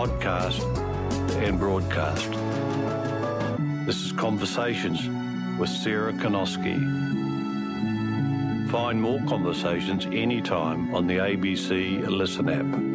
podcast and broadcast. This is Conversations with Sarah Konoski. Find more conversations anytime on the ABC Listen app.